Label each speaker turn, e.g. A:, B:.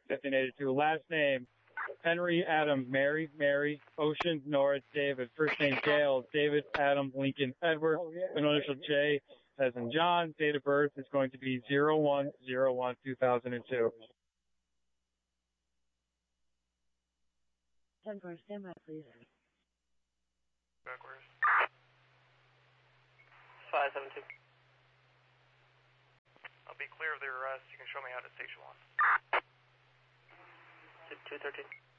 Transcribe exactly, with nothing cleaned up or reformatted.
A: fifteen eighty-two. Last name, Henry Adam Mary Mary Ocean Norris David. First name Dale David Adam Lincoln Edward. Initial J as in John. Date of birth is going to be zero one zero one two thousand two.
B: ten four, stand by, please.
C: Backwards. five seven two. I'll be clear of the arrest. You can show me out at station one. two thirteen.